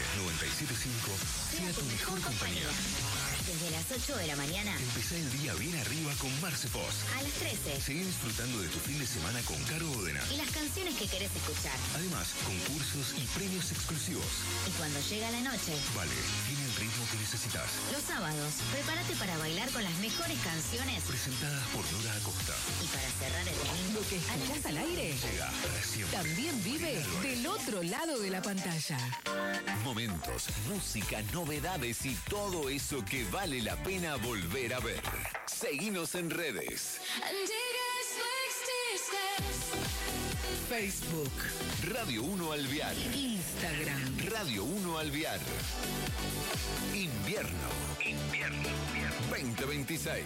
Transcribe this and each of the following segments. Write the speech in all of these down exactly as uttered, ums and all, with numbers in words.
noventa y siete punto cinco sea tu mejor compañía. Desde las ocho de la mañana. Empezá el día bien arriba con Marce Foss. A las trece. Seguí disfrutando de tu fin de semana con Caro Odena. Y las canciones que querés escuchar. Además, concursos y premios exclusivos. Y cuando llega la noche. Vale, tiene el ritmo que necesitas. Los sábados, prepárate para bailar con las mejores canciones. Presentadas por Nora Acosta. Y para cerrar el domingo. Lo que escuchás al aire. Llega para siempre. También vive del otro lado de la pantalla. Momentos, música, novedades y todo eso que vale la pena volver a ver. Seguinos en redes. Facebook, Radio uno Alvear. Instagram, Radio uno Alvear. Invierno. Invierno. veinte veintiséis.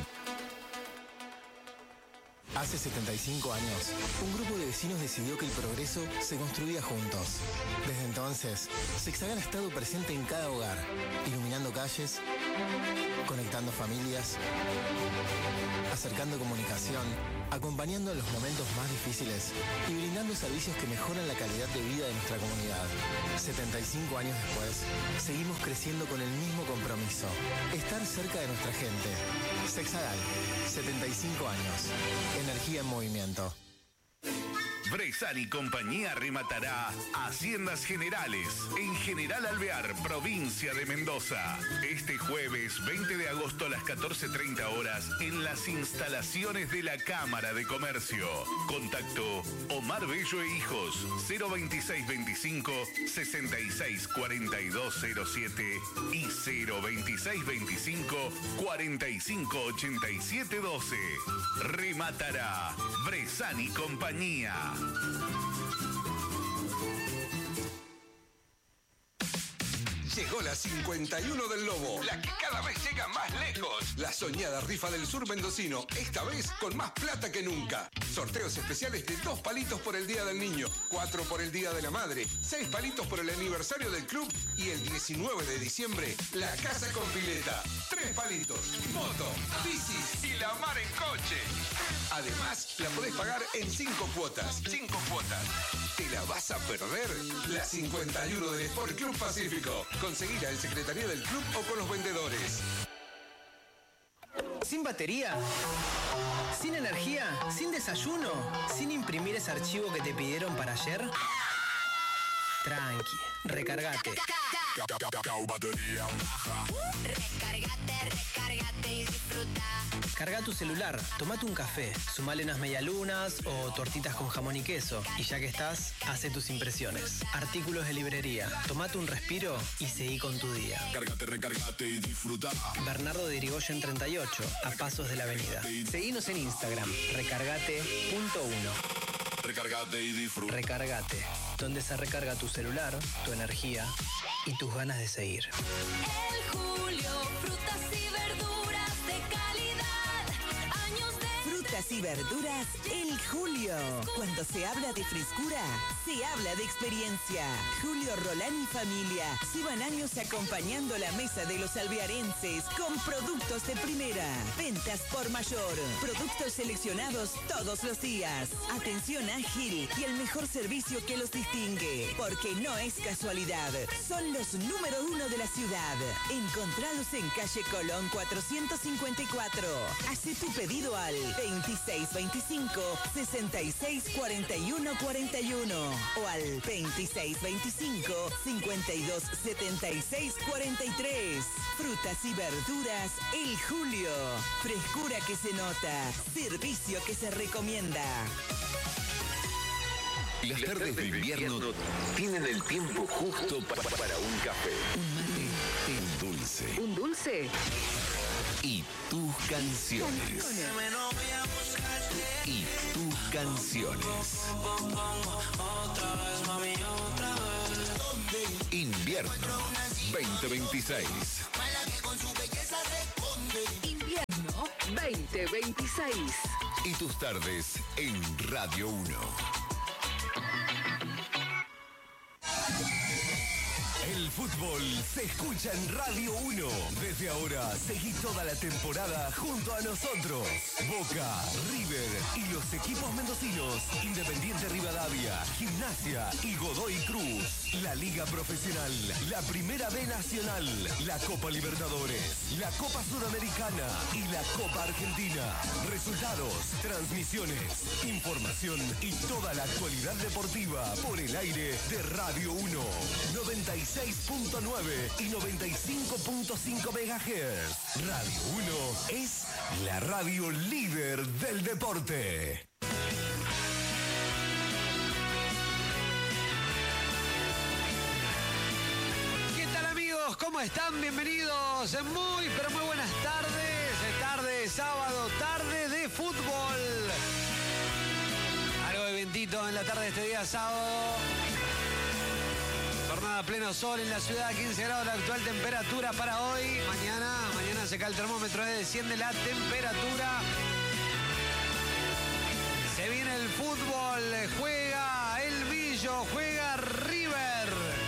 Hace setenta y cinco años, un grupo de vecinos decidió que el progreso se construía juntos. Desde entonces, Sexagal ha estado presente en cada hogar, iluminando calles, conectando familias, acercando comunicación, acompañando en los momentos más difíciles y brindando servicios que mejoran la calidad de vida de nuestra comunidad. setenta y cinco años después, seguimos creciendo con el mismo compromiso, estar cerca de nuestra gente. Sexagal, setenta y cinco años. Energía en movimiento. Bressan y compañía rematará Haciendas Generales en General Alvear, provincia de Mendoza. Este jueves veinte de agosto a las catorce treinta horas en las instalaciones de la Cámara de Comercio. Contacto Omar Bello e Hijos cero veintiséis veinticinco sesenta y seis cuarenta y dos cero siete y cero veintiséis veinticinco cuarenta y cinco ochenta y siete doce. Rematará Bressan y compañía. Llegó la cincuenta y uno del Lobo, la que cada vez llega más lejos. La soñada rifa del sur mendocino, esta vez con más plata que nunca. Sorteos especiales de dos palitos por el Día del Niño, cuatro por el Día de la Madre, seis palitos por el aniversario del club y el diecinueve de diciembre, la casa con pileta. Tres palitos, moto, bicis y la mar en coche. Además, la podés pagar en cinco cuotas. Cinco cuotas. ¿Te la vas a perder? La cincuenta y uno del Sport Club Pacífico. Conseguila en Secretaría del Club o con los vendedores. ¿Sin batería? ¿Sin energía? ¿Sin desayuno? ¿Sin imprimir ese archivo que te pidieron para ayer? Tranqui, recargate. Recargate, recargate y disfruta. Carga tu celular, tomate un café, sumale unas medialunas o tortitas con jamón y queso. Y ya que estás, hace tus impresiones. Artículos de librería, tomate un respiro y seguí con tu día. Cárgate, recárgate y disfruta. Bernardo de Irigoyen treinta y ocho, a pasos de la avenida. Seguinos en Instagram, recargate punto uno. Recargate y disfruta. Recargate, donde se recarga tu celular, tu energía y tus ganas de seguir. El Julio, frutas y verduras de calidad. Años de... Frutas y verduras El Julio. Cuando se habla de frescura, se habla de experiencia. Julio Rolán y familia llevan años acompañando la mesa de los alvearenses con productos de primera. Ventas por mayor. Productos seleccionados todos los días. Atención ágil y el mejor servicio que los distingue. Porque no es casualidad. Son los número uno de la ciudad. Encontrados en calle Colón cuatrocientos cincuenta y cuatro. Hacé tu pedido al veintiséis veinticinco sesenta y seis cuarenta y uno cuarenta y uno o al veintiséis veinticinco cincuenta y dos setenta y seis cuarenta y tres. Frutas y verduras El Julio. Frescura que se nota. Servicio que se recomienda. Las tardes de invierno tienen el tiempo justo para, para un café. un mate, Un dulce. un dulce. Y tus canciones. Y tus canciones. Invierno veinte veintiséis. Invierno veinte veintiséis. Y tus tardes en Radio uno. El fútbol se escucha en Radio uno. Desde ahora, seguí toda la temporada junto a nosotros. Boca, River y los equipos mendocinos, Independiente Rivadavia, Gimnasia y Godoy Cruz. La Liga Profesional, la Primera B Nacional, la Copa Libertadores, la Copa Sudamericana y la Copa Argentina. Resultados, transmisiones, información y toda la actualidad deportiva por el aire de Radio uno. noventa y seis punto nueve y noventa y cinco punto cinco megahertz. Radio uno es la radio líder del deporte. ¿Qué tal, amigos? ¿Cómo están? Bienvenidos. Muy, pero muy buenas tardes. Es tarde de sábado, tarde de fútbol. Algo de vientito en la tarde de este día sábado. Jornada a pleno sol en la ciudad, quince grados la actual temperatura para hoy. Mañana, mañana se cae el termómetro, eh, desciende la temperatura. Se viene el fútbol, juega el Billo, juega River.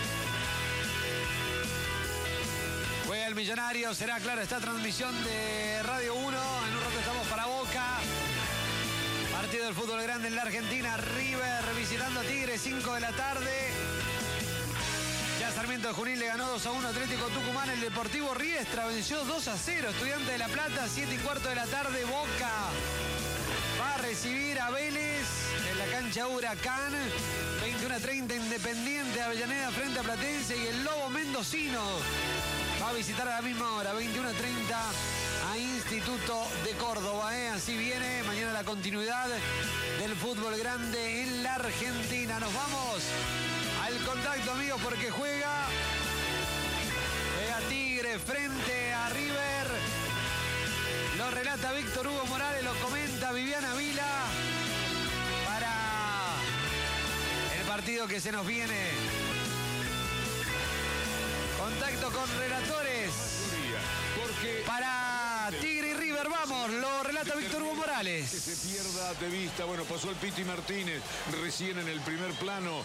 Juega el Millonario, será claro esta transmisión de Radio uno. En un rato estamos para Boca. Partido del fútbol grande en la Argentina, River visitando a Tigre, cinco de la tarde. Ya Sarmiento de Junín le ganó dos a uno a Atlético Tucumán. El Deportivo Riestra venció dos a cero. Estudiante de La Plata, siete y cuarto de la tarde. Boca va a recibir a Vélez en la cancha Huracán. veintiuno a treinta Independiente Avellaneda frente a Platense. Y el Lobo Mendocino va a visitar a la misma hora, veintiuno a treinta, a Instituto de Córdoba. ¿eh? Así viene mañana la continuidad del fútbol grande en la Argentina. Nos vamos al contacto, amigos, porque juega, juega Tigre frente a River. Lo relata Víctor Hugo Morales, lo comenta Viviana Vila para el partido que se nos viene. Contacto con relatores para Tigre y River. Vamos, lo relata Víctor Hugo Morales. Que se pierda de vista. Bueno, pasó el Piti Martínez recién en el primer plano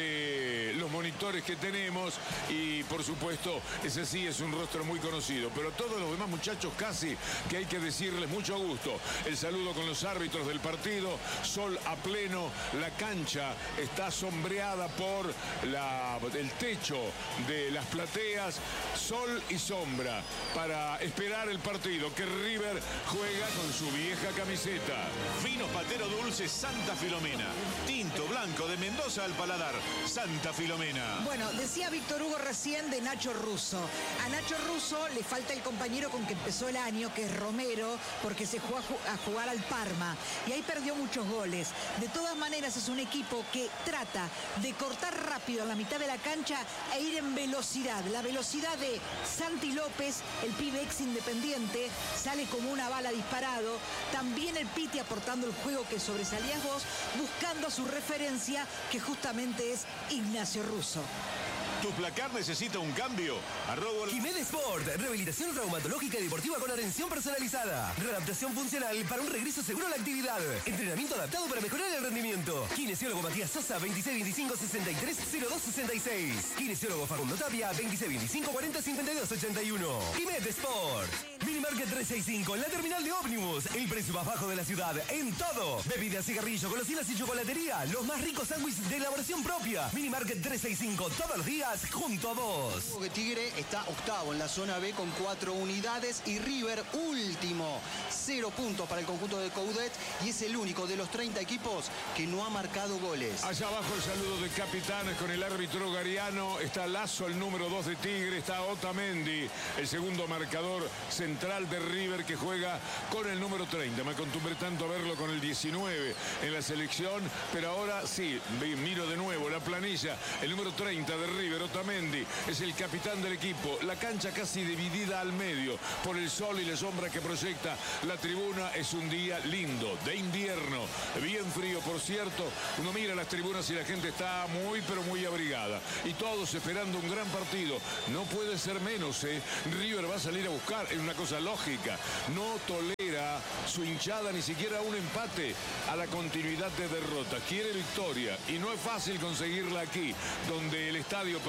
de los monitores que tenemos y por supuesto ese sí es un rostro muy conocido, pero todos los demás muchachos casi que hay que decirles mucho gusto. El saludo con los árbitros del partido, sol a pleno, la cancha está sombreada por la, el techo de las plateas, sol y sombra para esperar el partido que River juega con su vieja camiseta. Vinos Patero Dulce Santa Filomena. Tinto blanco de Mendoza al paladar. Santa Filomena. Bueno, decía Víctor Hugo recién de Nacho Russo. A Nacho Russo le falta el compañero con que empezó el año, que es Romero, porque se fue a jugar al Parma. Y ahí perdió muchos goles. De todas maneras, es un equipo que trata de cortar rápido a la mitad de la cancha e ir en velocidad. La velocidad de Santi López, el pibe ex Independiente, sale como una bala disparado. También el Piti aportando el juego que sobresalías vos, buscando a su referencia, que justamente es Ignacio Russo. ¿Tu placar necesita un cambio? Arroba... Jimed Sport, rehabilitación traumatológica y deportiva con atención personalizada. Readaptación funcional para un regreso seguro a la actividad. Entrenamiento adaptado para mejorar el rendimiento. Kinesiólogo Matías Sosa, veintiséis veinticinco sesenta y tres cero dos sesenta y seis. Kinesiólogo Facundo Tapia, veintiséis veinticinco cuarenta cincuenta y dos ochenta y uno. Jimed Sport. Minimarket trescientos sesenta y cinco, en la terminal de ómnibus. El precio más bajo de la ciudad en todo. Bebidas, cigarrillo, golosinas y chocolatería. Los más ricos sándwiches de elaboración propia. Minimarket trescientos sesenta y cinco, todos los días junto a vos. Tigre está octavo en la zona B con cuatro unidades y River último. Cero puntos para el conjunto de Coudet y es el único de los treinta equipos que no ha marcado goles. Allá abajo el saludo de capitanes con el árbitro Gariano. Está Lazo, el número dos de Tigre. Está Otamendi, el segundo marcador central de River, que juega con el número treinta. Me acostumbré tanto a verlo con el diecinueve en la selección, pero ahora sí, miro de nuevo la planilla. El número treinta de River, Otamendi, es el capitán del equipo. La cancha casi dividida al medio por el sol y la sombra que proyecta la tribuna. Es un día lindo, de invierno, bien frío, por cierto. Uno mira las tribunas y la gente está muy, pero muy abrigada. Y todos esperando un gran partido. No puede ser menos, ¿eh? River va a salir a buscar, es una cosa lógica. No tolera su hinchada ni siquiera un empate a la continuidad de derrotas. Quiere victoria y no es fácil conseguirla aquí, donde el estadio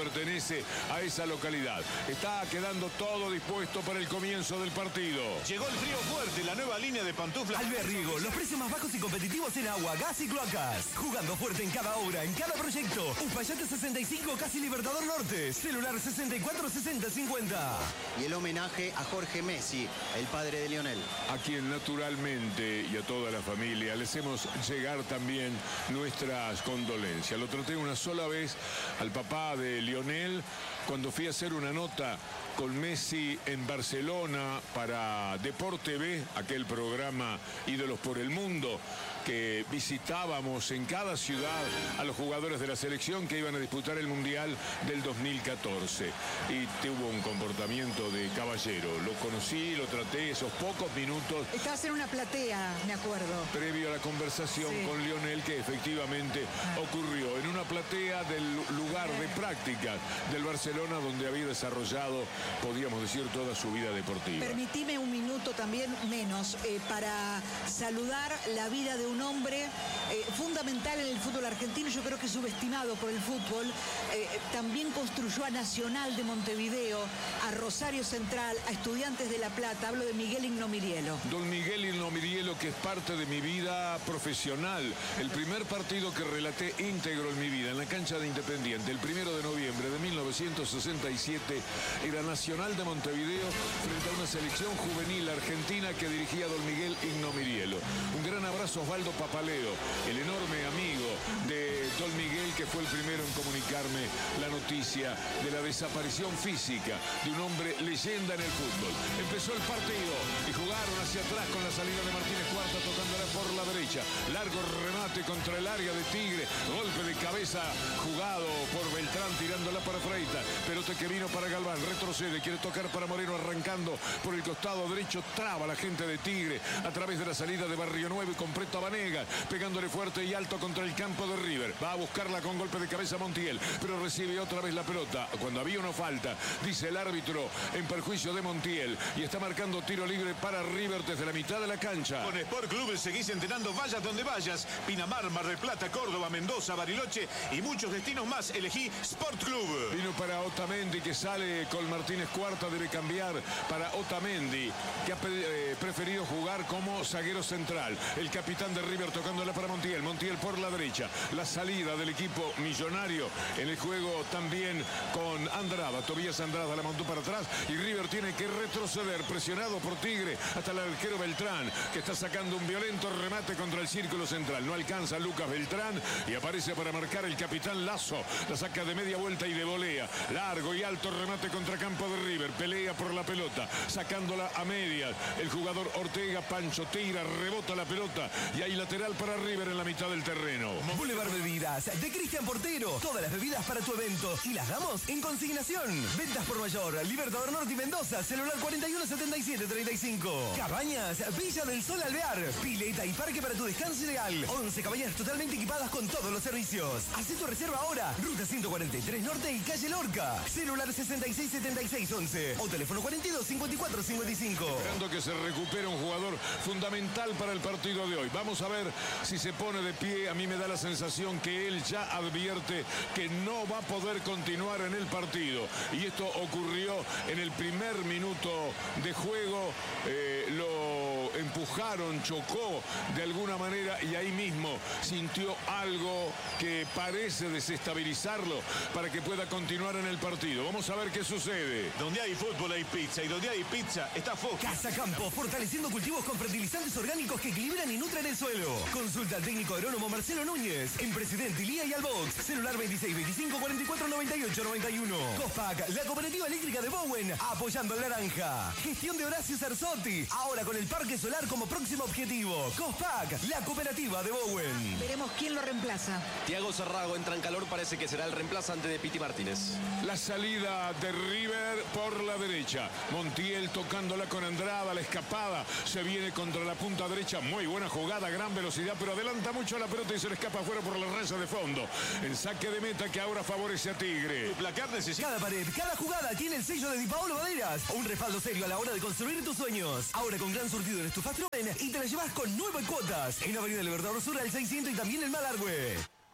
pertenece a esa localidad. Está quedando todo dispuesto para el comienzo del partido. Llegó el frío fuerte, la nueva línea de pantuflas. Alvear Riego, los precios más bajos y competitivos en agua, gas y cloacas. Jugando fuerte en cada obra, en cada proyecto. Uspallate sesenta y cinco, casi Libertador Norte. Celular sesenta y cuatro sesenta cincuenta. Y el homenaje a Jorge Messi, el padre de Lionel. A quien naturalmente y a toda la familia les hemos llegar también nuestras condolencias. Lo traté una sola vez al papá de Lionel cuando fui a hacer una nota con Messi en Barcelona para Deporte B, aquel programa Ídolos por el Mundo, que visitábamos en cada ciudad a los jugadores de la selección que iban a disputar el Mundial del dos mil catorce. Y tuvo un comportamiento de caballero. Lo conocí, lo traté esos pocos minutos. Estabas en una platea, me acuerdo. Previo a la conversación sí. con Lionel, que efectivamente ah. ocurrió en una platea del lugar de prácticas del Barcelona, donde había desarrollado, podríamos decir, toda su vida deportiva. Permitime un minuto también menos eh, para saludar la vida de un hombre eh, fundamental en el fútbol argentino, yo creo que subestimado por el fútbol. Eh, también construyó a Nacional de Montevideo, a Rosario Central, a Estudiantes de La Plata. Hablo de Miguel Ignomirielo. Don Miguel Ignomirielo, que es parte de mi vida profesional. El primer partido que relaté íntegro en mi vida, en la cancha de Independiente, el primero de noviembre de mil novecientos sesenta y siete, era Nacional de Montevideo frente a una selección juvenil argentina que dirigía don Miguel Ignomirielo. Un gran abrazo a Osvaldo Papaleo, el enorme amigo de don Miguel, que fue el primero en comunicarme la noticia de la desaparición física de un hombre leyenda en el fútbol. Empezó el partido y jugaron hacia atrás con la salida de Martínez Cuarta, tocándola por la derecha. Largo remate contra el área de Tigre, golpe de cabeza jugado por Beltrán, tirándola para Freita. Pelota que vino para Galván, retrocede, quiere tocar para Moreno, arrancando por el costado derecho, traba la gente de Tigre a través de la salida de Barrio Nuevo y completa Vanega, pegándole fuerte y alto contra el campo de River. Va a buscarla con golpe de cabeza Montiel, pero recibe otra vez la pelota. Cuando había una falta, dice el árbitro, en perjuicio de Montiel, y está marcando tiro libre para River desde la mitad de la cancha. Con Sport Club seguís entrenando, vayas donde vayas. Pinamar, Mar del Plata, Córdoba, Mendoza, Bariloche y muchos destinos más. Elegí Sport Club. Vino para Otamendi, que sale con Martínez Cuarta, debe cambiar para Otamendi, que ha eh, preferido jugar como zaguero central. El capitán de River tocándola para Montiel. Montiel por la derecha. La salida del equipo millonario en el juego también con Andrada. Tobías Andrada la montó para atrás y River tiene que retroceder, presionado por Tigre, hasta el arquero Beltrán, que está sacando un violento remate contra el círculo central. No alcanza Lucas Beltrán y aparece para marcar el capitán Lazo. La saca de media vuelta y de volea. Largo y alto remate contra campo de River. Pelea por la pelota, sacándola a medias. El jugador Ortega, Pancho tira, rebota la pelota y hay lateral para River en la mitad del terreno. Boulevard Bebidas de Cristian Portero. Todas las bebidas para tu evento y las damos en consignación. Ventas por mayor, Libertador Norte y Mendoza, celular cuarenta y uno setenta y siete treinta y cinco. Cabañas, Villa del Sol Alvear. Pileta y parque para tu descanso ideal. once cabañas totalmente equipadas con todos los servicios. Haz tu reserva ahora. Ruta ciento cuarenta y tres Norte y calle Lorca. Celular sesenta y seis setenta y seis once o teléfono cuarenta y dos cincuenta y cuatro cincuenta y cinco. Esperando que se recupere un jugador fundamental para el partido de hoy. Vamos a ver si se pone de pie. A mí me da la sensación que él ya advierte que no va a poder continuar en el partido. Y esto ocurrió en el primer minuto de juego. Eh, lo empujaron, chocó de alguna manera y ahí mismo sintió algo que parece desestabilizarlo para que pueda continuar en el partido. Vamos a ver qué sucede. Donde hay fútbol hay pizza y donde hay pizza está Fox. Casa Campo, fortaleciendo cultivos con fertilizantes orgánicos que equilibran y nutren el suelo. Consulta al técnico agrónomo Marcelo Núñez en Presidente Ilía y Albox. Celular veintiséis veinticinco cuarenta y cuatro noventa y ocho noventa y uno. Cospac, la cooperativa eléctrica de Bowen, apoyando al naranja. Gestión de Horacio Sarzotti, ahora con el parque solar como próximo objetivo. Cospac, la cooperativa de Bowen. Veremos quién lo reemplaza. Thiago Cerrago entra en calor, parece que será el reemplazante de Piti Martínez. La salida de River por la derecha. Montiel tocándola con Andrada, la escapada. Se viene contra la punta derecha. Muy buena jugada, gran velocidad, pero adelanta mucho la pelota y se le escapa afuera por la raya de fondo. En saque de meta que ahora favorece a Tigre. Placar necesita. Cada pared, cada jugada tiene el sello de Di Paolo Maderas. Un respaldo serio a la hora de construir tus sueños. Ahora con gran surtido en estufas Truben y te la llevas con nueve cuotas. En Avenida Libertador Sur al seiscientos y también en Malargüe. Comunicate con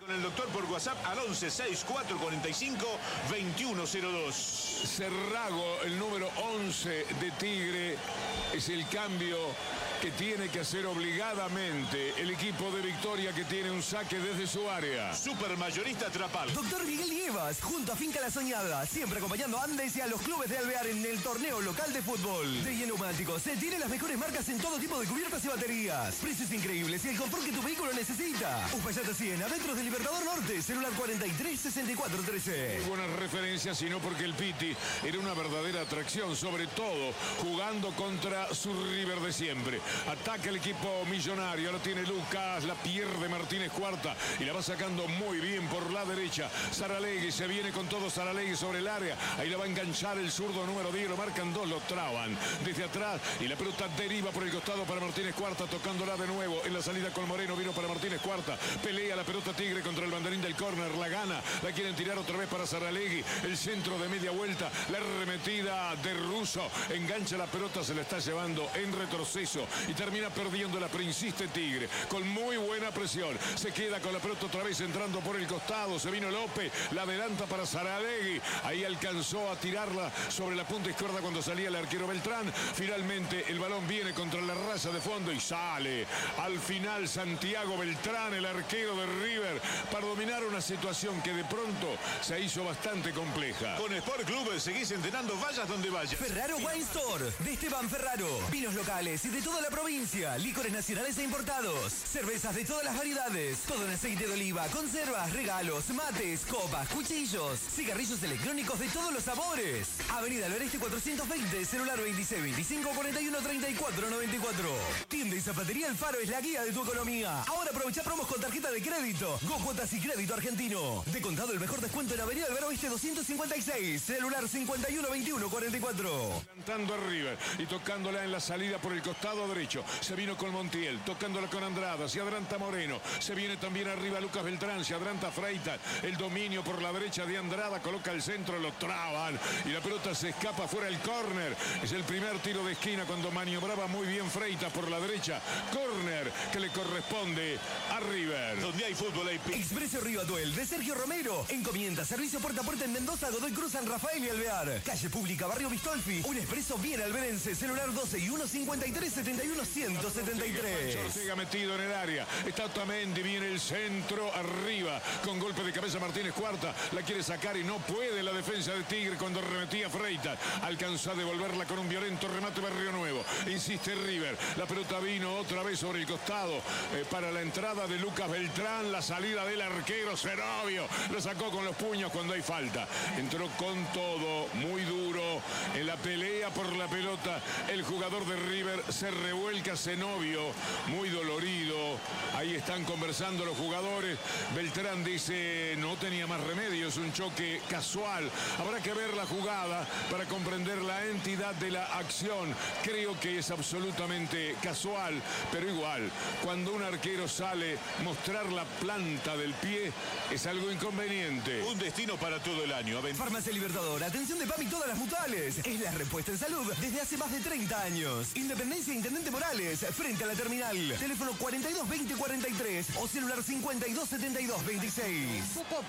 Con el doctor por WhatsApp al once sesenta y cuatro cuarenta y cinco veintiuno cero dos. Cerrago, el número once de Tigre, es el cambio que tiene que hacer obligadamente el equipo de Victoria, que tiene un saque desde su área. Supermayorista Trapal. Doctor Miguel Nievas, junto a Finca La Soñada, siempre acompañando a Andes y a los clubes de Alvear en el torneo local de fútbol. De Neumáticos, se tiene las mejores marcas en todo tipo de cubiertas y baterías. Precios increíbles y el confort que tu vehículo necesita. Uspallata cien, adentro del Libertador Norte, celular cuarenta y tres sesenta y cuatro trece. Muy buenas referencias, sino porque el Piti era una verdadera atracción, sobre todo jugando contra su River de siempre. Ataca el equipo millonario, ahora tiene Lucas, la pierde Martínez Cuarta y la va sacando muy bien por la derecha. Saralegui, se viene con todo Saralegui sobre el área, ahí la va a enganchar el zurdo número diez, lo marcan dos, lo traban desde atrás y la pelota deriva por el costado para Martínez Cuarta, tocándola de nuevo en la salida con Moreno, vino para Martínez Cuarta, pelea la pelota Tigre contra el banderín del córner, la gana, la quieren tirar otra vez para Saralegui, el centro de media vuelta, la arremetida de Russo, engancha la pelota, se la está llevando en retroceso y termina perdiéndola, pero insiste Tigre, con muy buena presión, se queda con la pelota otra vez entrando por el costado, se vino López, la adelanta para Saralegui, ahí alcanzó a tirarla sobre la punta izquierda cuando salía el arquero Beltrán, finalmente el balón viene contra la raya de fondo y sale al final Santiago Beltrán, el arquero de River, para dominar una situación que de pronto se hizo bastante compleja. Con Sport Club seguís entrenando, vayas donde vayas. Ferraro Wine Store, de Esteban Ferraro. Vinos locales y de toda la provincia, licores nacionales e importados, cervezas de todas las variedades, todo en aceite de oliva, conservas, regalos, mates, copas, cuchillos, cigarrillos electrónicos de todos los sabores. Avenida del Oeste cuatrocientos veinte, celular veintiséis veinticinco cuarenta y uno treinta y cuatro noventa y cuatro. Tienda y zapatería El Faro es la guía de tu economía. Ahora aprovecha promos con tarjeta de crédito, Go Cuotas y crédito argentino. De contado el mejor descuento en Avenida del Oeste doscientos cincuenta y seis, celular cincuenta y uno veintiuno cuarenta y cuatro. Cantando a River y tocándola en la salida por el costado derecho. Se vino con Montiel, tocándola con Andrada, se adelanta Moreno, se viene también arriba Lucas Beltrán, se adelanta Freitas, el dominio por la derecha de Andrada, coloca el centro, lo traban y la pelota se escapa fuera del córner. Es el primer tiro de esquina cuando maniobraba muy bien Freitas por la derecha. Córner que le corresponde a River. Donde hay fútbol hay pi. Expreso Rivatuel de Sergio Romero. Encomienda, servicio puerta a puerta en Mendoza, Godoy Cruz, San Rafael y Alvear. Calle Pública, Barrio Bistolfi. Un expreso bien alberense. Celular doce y uno cincuenta y tres setenta y uno ciento setenta y tres. Ortega metido en el área. Está Otamendi, viene el centro arriba. Con golpe de cabeza Martínez Cuarta. La quiere sacar y no puede la defensa de Tigre cuando remetía Freitas. Alcanzó a devolverla con un violento remate Barrio Nuevo. Insiste River. La pelota vino otra vez sobre el costado eh, para la entrada de Lucas Beltrán. La salida del arquero Zenobio. Lo sacó con los puños cuando hay falta. Entró con todo, muy duro en la pelea por la pelota. El jugador de River se revuelca Zenobio, muy dolorido. Ahí están conversando los jugadores. Beltrán dice, no tenía más remedio, es un choque casual. Habrá que ver la jugada para comprender la entidad de la acción. Creo que es absolutamente casual, pero igual, cuando un arquero sale, mostrar la planta del pie es algo inconveniente. Un destino para todo el año. Farmacia Libertador, atención de P A M y todas las mutuales. Es la respuesta en salud desde hace más de treinta años. Independencia Intendente Morales, frente a la terminal. Teléfono cuarenta y dos veinte cuarenta y tres o celular cincuenta y dos setenta y dos veintiséis.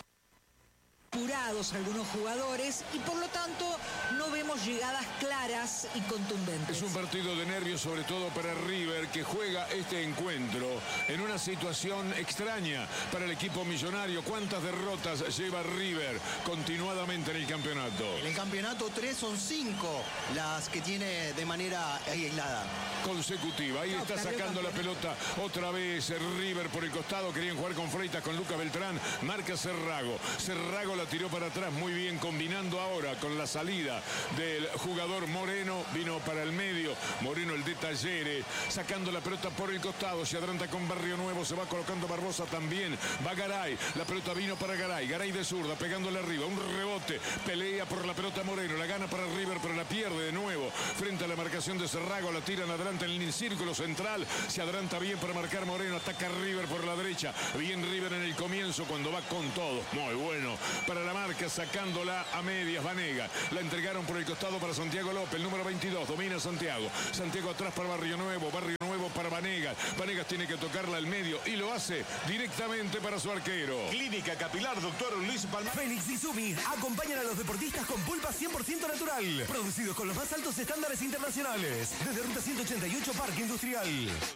Apurados algunos jugadores y por lo tanto no vemos llegadas claras y contundentes. Es un partido de nervios, sobre todo para River, que juega este encuentro en una situación extraña para el equipo millonario. ¿Cuántas derrotas lleva River continuadamente en el campeonato? En el campeonato tres son cinco las que tiene de manera aislada. Consecutiva. Ahí no, está sacando la pelota otra vez River por el costado. Querían jugar con Freitas, con Lucas Beltrán. Marca Cerrago. Cerrago la tiró para atrás muy bien, combinando ahora con la salida del jugador Moreno. Vino para el medio. Moreno, el de Talleres, sacando la pelota por el costado. Se adelanta con Barrio Nuevo. Se va colocando Barbosa también. Va Garay. La pelota vino para Garay. Garay de zurda, pegándole arriba. Un rebote. Pelea por la pelota Moreno. La gana para River, pero la pierde de nuevo. Frente a la marcación de Cerrago. La tiran adelante en el círculo central. Se adelanta bien para marcar Moreno. Ataca River por la derecha. Bien River en el comienzo cuando va con todo. Muy bueno. Para la marca, sacándola a medias, Vanega. La entregaron por el costado para Santiago López, el número veintidós. Domina Santiago. Santiago atrás para Barrio Nuevo. Barrio Nuevo para Vanegas. Vanegas tiene que tocarla al medio y lo hace directamente para su arquero. Clínica Capilar, doctor Luis Palma. Fénix y Sumi acompañan a los deportistas con pulpa cien por ciento natural. Producidos con los más altos estándares internacionales. Desde Ruta ciento ochenta y ocho, Parque Industrial.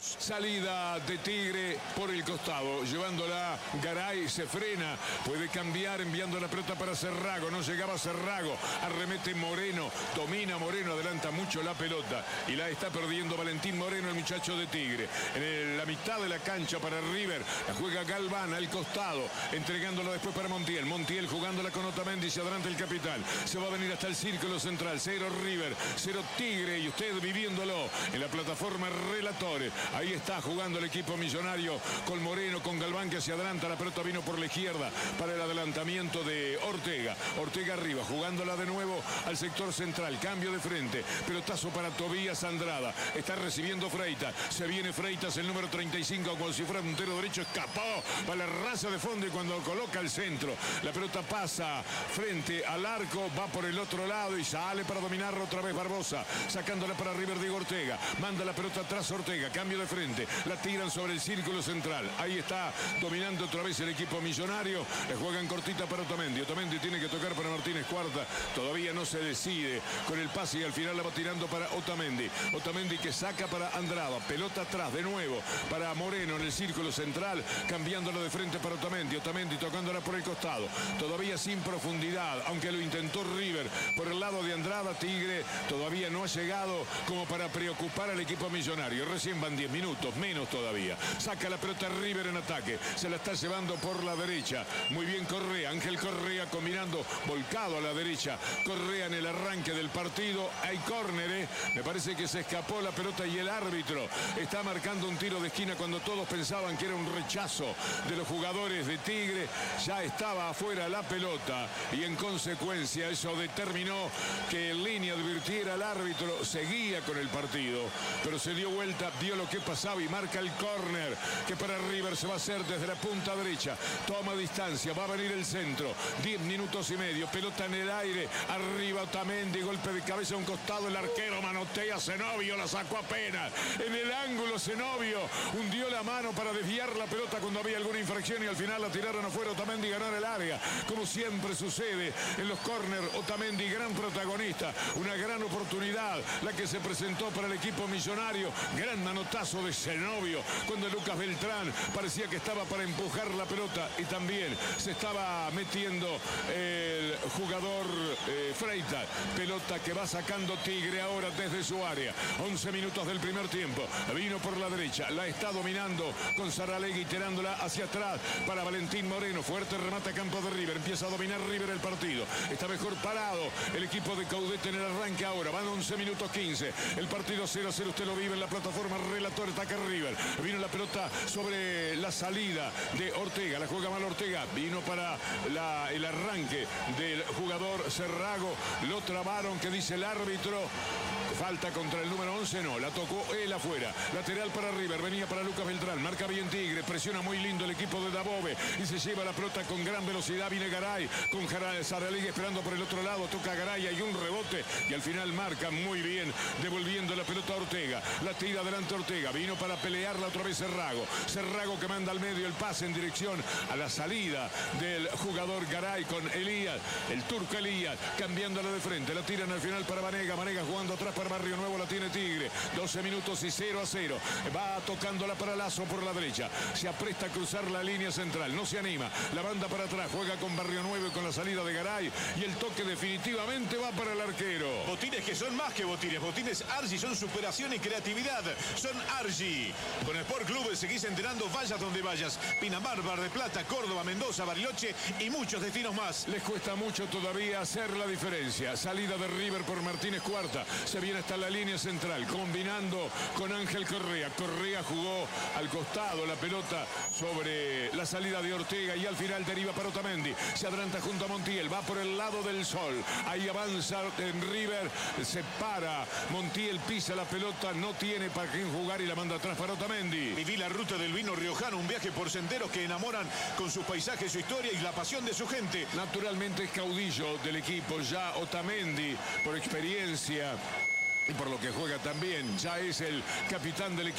Salida de Tigre por el costado. Llevándola Garay, se frena. Puede cambiar enviando la pelota para Cerrago. No llegaba Cerrago. Arremete Moreno. Domina Moreno. Adelanta mucho la pelota. Y la está perdiendo Valentín Moreno, el muchacho de Tigre. En el, la mitad de la cancha para River. La juega Galván al costado. Entregándola después para Montiel. Montiel jugándola con Otamendi. Se adelanta el capital. Se va a venir hasta el círculo central. Cero River. Cero Tigre. Y usted viviéndolo en la plataforma Relatores. Ahí está jugando el equipo millonario con Moreno, con Galván que se adelanta. La pelota vino por la izquierda para el adelantamiento de Ortega. Ortega arriba, jugándola de nuevo al sector central. Cambio de frente. Pelotazo para Tobías Andrada. Está recibiendo Freitas. Se viene Freitas, el número treinta y cinco, como si fuera puntero derecho. Escapó para la raza de fondo y cuando coloca el centro, la pelota pasa frente al arco, va por el otro lado y sale para dominarlo otra vez Barbosa. Sacándola para River, Diego Ortega. Manda la pelota atrás Ortega. Cambio de frente. La tiran sobre el círculo central. Ahí está dominando otra vez el equipo millonario. Le juegan cortita para Otamendi. Otamendi tiene que tocar para Martínez Cuarta. Todavía no se decide con el pase y al final la va tirando para Otamendi. Otamendi que saca para Andrada. Pelota atrás de nuevo para Moreno en el círculo central. Cambiándolo de frente para Otamendi. Otamendi tocándola por el costado. Todavía sin profundidad. Aunque lo intentó River por el lado de Andrada. Tigre todavía no ha llegado como para preocupar al equipo millonario. Recién van diez minutos, menos todavía. Saca la pelota River en ataque. Se la está llevando por la derecha. Muy bien Correa. Ángel Correa combinando, volcado a la derecha. Correa en el arranque del partido. Hay córner, ¿eh? Me parece que se escapó la pelota y el árbitro está marcando un tiro de esquina cuando todos pensaban que era un rechazo de los jugadores de Tigre. Ya estaba afuera la pelota y en consecuencia eso determinó que en línea advirtiera al árbitro. Seguía con el partido, pero se dio vuelta, vio lo que pasaba y marca el córner que para River se va a hacer desde la punta derecha. Toma distancia, va a venir el centro. diez minutos y medio, pelota en el aire. Arriba Otamendi, golpe de cabeza a un costado. El arquero manotea, Zenobio la sacó apenas. En el ángulo Zenobio hundió la mano para desviar la pelota cuando había alguna infracción y al final la tiraron afuera. Otamendi ganó en el área, como siempre sucede en los córner. Otamendi, gran protagonista, una gran oportunidad la que se presentó para el equipo millonario. Gran manotazo de Zenobio cuando Lucas Beltrán parecía que estaba para empujar la pelota y también se estaba metiendo el jugador eh, Freitas. Pelota que va sacando Tigre ahora desde su área. once minutos del primer tiempo. Vino por la derecha, la está dominando con Saralegui tirándola hacia atrás para Valentín Moreno. Fuerte remata a campo de River. Empieza a dominar River el partido. Está mejor parado el equipo de Coudet en el arranque ahora. Van once minutos quince. El partido cero a cero. Usted lo vive en la plataforma Relator. Ataca River. Vino la pelota sobre la salida de Ortega. La juega mal Ortega. Vino para la, el arranque del jugador Cerrago. Lo trabaron, que dice el árbitro. Falta contra el número once, no, la tocó él afuera. Lateral para River, venía para Lucas Beltrán, marca bien Tigre, presiona muy lindo el equipo de Dabove y se lleva la pelota con gran velocidad. Viene Garay con Saralegui esperando por el otro lado, toca Garay, hay un rebote y al final marca muy bien, devolviendo la pelota a Ortega. La tira adelante Ortega, vino para pelearla otra vez Cerrago. Cerrago que manda al medio el pase en dirección a la salida del jugador Garay con Elías, el turco Elías, cambiándola de frente. La tiran al final para Vanega, Vanega jugando atrás para Barrio Nuevo, la tiene Tigre. doce minutos y cero a cero. Va tocándola para Lazo por la derecha. Se apresta a cruzar la línea central. No se anima. La banda para atrás. Juega con Barrio Nuevo y con la salida de Garay. Y el toque definitivamente va para el arquero. Botines que son más que botines. Botines Argy son superación y creatividad. Son Argy. Con el Sport Club seguís enterando, vayas donde vayas. Pinamar, Mar del Plata, Córdoba, Mendoza, Bariloche y muchos destinos más. Les cuesta mucho todavía hacer la diferencia. Salida de River por Martínez Cuarta. Se viene hasta la línea central, combinando con Ángel Correa. Correa jugó al costado la pelota sobre la salida de Ortega y al final deriva para Otamendi. Se adelanta junto a Montiel, va por el lado del sol. Ahí avanza en River, se para. Montiel pisa la pelota, no tiene para quién jugar y la manda atrás para Otamendi. Viví la ruta del vino riojano, un viaje por senderos que enamoran con sus paisajes, su historia y la pasión de su gente. Naturalmente es caudillo del equipo ya Otamendi, por experiencia y por lo que juega también, ya es el capitán del equipo.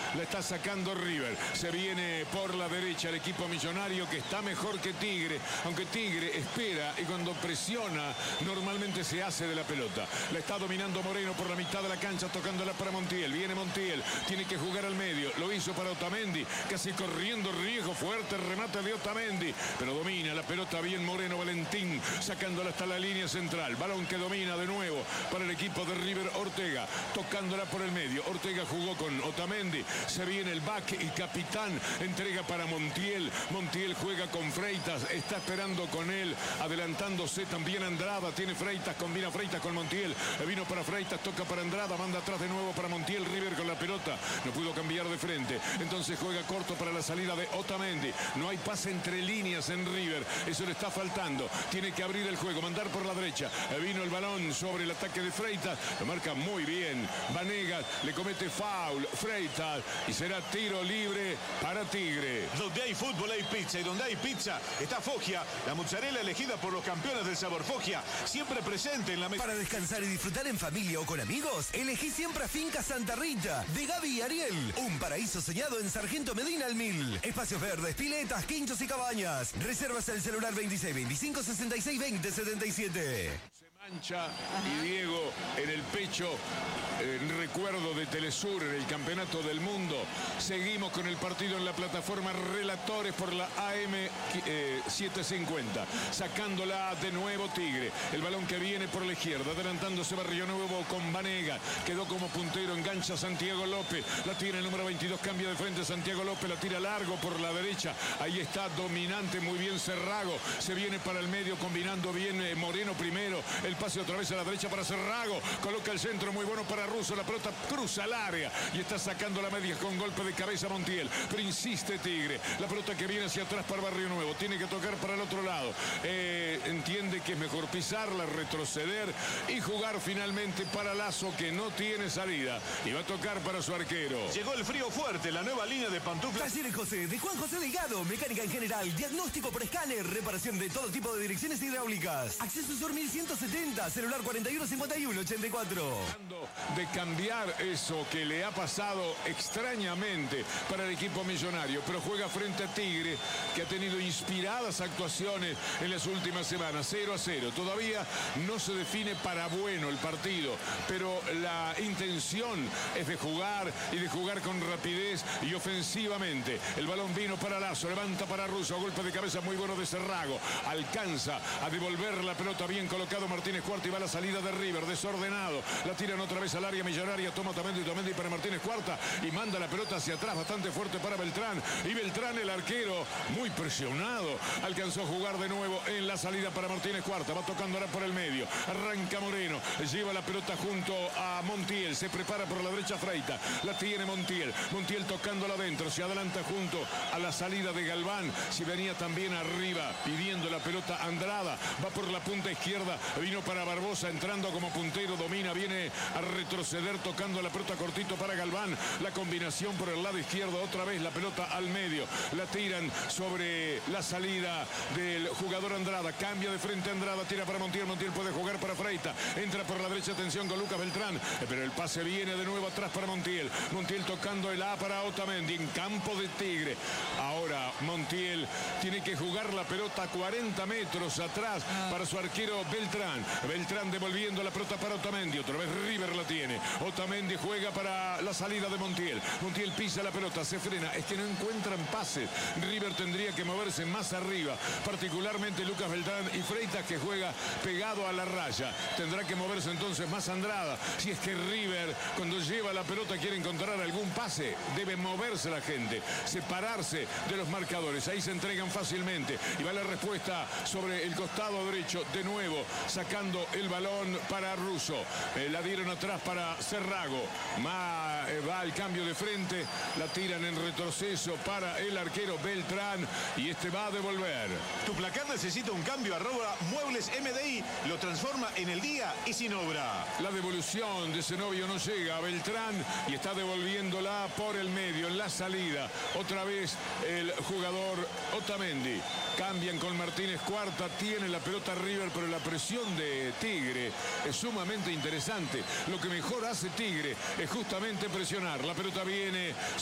La está sacando River. Se viene por la derecha el equipo millonario, que está mejor que Tigre, aunque Tigre espera y cuando presiona normalmente se hace de la pelota. La está dominando Moreno por la mitad de la cancha, tocándola para Montiel. Viene Montiel, tiene que jugar al medio. Lo hizo para Otamendi, casi corriendo riesgo, fuerte remate de Otamendi, pero domina la pelota bien Moreno Valentín, sacándola hasta la línea central. Balón que domina de nuevo para el equipo de River. Ortega, tocándola por el medio. Ortega jugó con Otamendi. Se viene el back y capitán entrega para Montiel. Montiel juega con Freitas, está esperando con él, adelantándose también Andrada. Tiene Freitas, combina Freitas con Montiel. Vino para Freitas, toca para Andrada, manda atrás de nuevo para Montiel. River con la pelota, no pudo cambiar de frente. Entonces juega corto para la salida de Otamendi. No hay pase entre líneas en River, eso le está faltando. Tiene que abrir el juego, mandar por la derecha. Vino el balón sobre el ataque de Freitas, lo marca muy bien Vanegas, le comete foul Freitas y será tiro libre para Tigre. Donde hay fútbol hay pizza, y donde hay pizza está Foggia, la mozzarella elegida por los campeones del sabor. Foggia, siempre presente en la mesa. Para descansar y disfrutar en familia o con amigos, elegí siempre a Finca Santa Rita, de Gaby y Ariel. Un paraíso soñado en Sargento Medina al Mil. Espacios verdes, piletas, quinchos y cabañas. Reservas al celular veintiséis veinticinco sesenta y seis veinte setenta y siete. Mancha y Diego en el pecho, el recuerdo de Telesur en el Campeonato del Mundo. Seguimos con el partido en la plataforma Relatores por la A M eh, setecientos cincuenta, sacándola de nuevo Tigre. El balón que viene por la izquierda, adelantándose Barrio Nuevo con Vanega, quedó como puntero, engancha Santiago López, la tira el número veintidós, cambia de frente Santiago López, la tira largo por la derecha, ahí está dominante, muy bien Cerrago, se viene para el medio combinando bien eh, Moreno primero. El pase otra vez a la derecha para Cerrago. Coloca el centro muy bueno para Russo. La pelota cruza el área y está sacando la media con golpe de cabeza Montiel. Pero insiste Tigre. La pelota que viene hacia atrás para Barrio Nuevo. Tiene que tocar para el otro lado. Eh, entiende que es mejor pisarla, retroceder y jugar finalmente para Lazo, que no tiene salida. Y va a tocar para su arquero. Llegó el frío fuerte, la nueva línea de pantuflas. Talleres José, de Juan José Delgado. Mecánica en general, diagnóstico por escáner, reparación de todo tipo de direcciones hidráulicas. Acceso Sur mil ciento setenta. Celular cuarenta y uno cincuenta y uno ochenta y cuatro. De cambiar eso que le ha pasado extrañamente para el equipo millonario, pero juega frente a Tigre, que ha tenido inspiradas actuaciones en las últimas semanas. cero a cero. Todavía no se define para bueno el partido, pero la intención es de jugar y de jugar con rapidez y ofensivamente. El balón vino para Lazo, levanta para Russo, golpe de cabeza muy bueno de Cerrago. Alcanza a devolver la pelota, bien colocado Martínez Cuarta, y va a la salida de River, desordenado. La tiran otra vez al área millonaria, toma Otamendi, Otamendi para Martínez Cuarta y manda la pelota hacia atrás, bastante fuerte para Beltrán. Y Beltrán, el arquero, muy presionado, alcanzó a jugar de nuevo en la salida para Martínez Cuarta. Va tocando ahora por el medio. Arranca Moreno, lleva la pelota junto a Montiel, se prepara por la derecha Freitas. La tiene Montiel, Montiel tocándola adentro, se adelanta junto a la salida de Galván. Si venía también arriba pidiendo la pelota Andrada, va por la punta izquierda, vino para Barbosa entrando como puntero, domina, viene a retroceder tocando la pelota cortito para Galván. La combinación por el lado izquierdo, otra vez la pelota al medio. La tiran sobre la salida del jugador Andrada. Cambia de frente Andrada, tira para Montiel. Montiel puede jugar para Freitas. Entra por la derecha, atención con Lucas Beltrán. Pero el pase viene de nuevo atrás para Montiel. Montiel tocando el A para Otamendi en campo de Tigre. Ahora Montiel tiene que jugar la pelota a cuarenta metros atrás para su arquero Beltrán. Beltrán devolviendo la pelota para Otamendi. Otra vez River la tiene. Otamendi juega para la salida de Montiel. Montiel pisa la pelota, se frena. Es que no encuentran pases. River tendría que moverse más arriba. Particularmente Lucas Beltrán y Freitas, que juega pegado a la raya. Tendrá que moverse entonces más Andrada. Si es que River, cuando lleva la pelota, quiere encontrar algún pase, debe moverse la gente. Separarse de los marcadores. Ahí se entregan fácilmente. Y va la respuesta sobre el costado derecho. De nuevo, sacando el balón para Russo. Eh, la dieron atrás para Cerrago. Ma, eh, va al cambio de frente. La tiran en retroceso para el arquero Beltrán. Y este va a devolver. Tu placar necesita un cambio. Arroba Muebles M D I. Lo transforma en el día y sin obra. La devolución de Zenobio no llega a Beltrán y está devolviéndola por el medio en la salida. Otra vez el jugador Otamendi. Cambian con Martínez Cuarta. Tiene la pelota River, pero la presión de Tigre es sumamente interesante. Lo que mejor hace Tigre es justamente presionar. La pelota viene